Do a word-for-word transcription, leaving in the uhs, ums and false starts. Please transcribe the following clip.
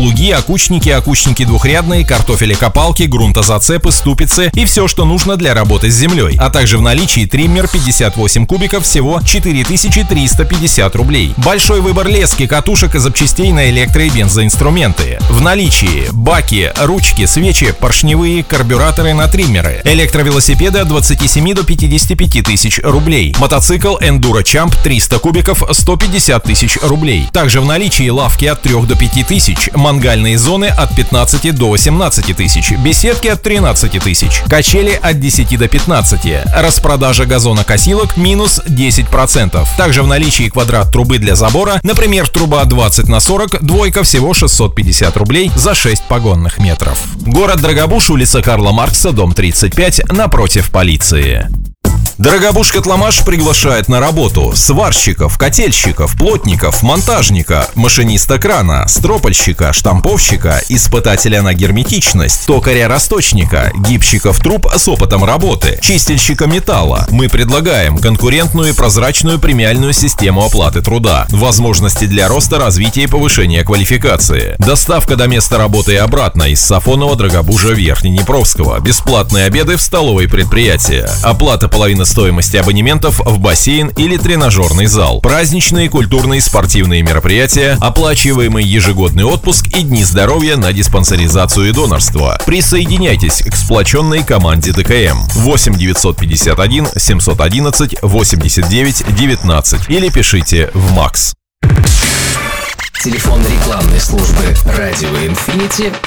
плуги, окучники, окучники двухрядные, картофелекопалки, грунтозацепы, ступицы и все, что нужно для работы с землей. А также в наличии триммер пятьдесят восемь кубиков, всего четыре тысячи триста пятьдесят рублей. Большой выбор лески, катушек и запчастей на электро- и бензоинструменты. В наличии баки, ручки, свечи, поршневые, карбюраторы на триммеры. Электровелосипеды от двадцати семи до пятидесяти пяти тысяч рублей. Мотоцикл Enduro Champ триста кубиков, сто пятьдесят тысяч рублей. Также в наличии лавки от трёх до пяти тысяч, мангальные зоны от пятнадцати до восемнадцати тысяч, беседки от тринадцати тысяч, качели от десяти до пятнадцати, распродажа газонокосилок минус десять процентов. Также в наличии квадрат трубы для забора, например, труба двадцать на сорок, двойка, всего шестьсот пятьдесят рублей за шесть погонных метров. Город Драгобуж, улица Карла Маркса, дом тридцать пять, напротив полиции. Дорогобуж Котломаш приглашает на работу сварщиков, котельщиков, плотников, монтажника, машиниста крана, стропольщика, штамповщика, испытателя на герметичность, токаря-расточника, гибщиков труб с опытом работы, чистильщика металла. Мы предлагаем конкурентную и прозрачную премиальную систему оплаты труда, возможности для роста, развития и повышения квалификации, доставка до места работы и обратно из Сафонова, Драгобужа, Верхнеднепровского, бесплатные обеды в столовой предприятия, оплата половины стоимости абонементов в бассейн или тренажерный зал, праздничные, культурные, спортивные мероприятия, оплачиваемый ежегодный отпуск и дни здоровья на диспансеризацию и донорство. Присоединяйтесь к сплоченной команде ДКМ. восемь девятьсот пятьдесят один семьсот одиннадцать восемьдесят девять девятнадцать или пишите в МАКС. Телефон рекламной службы «Радио Инфинити»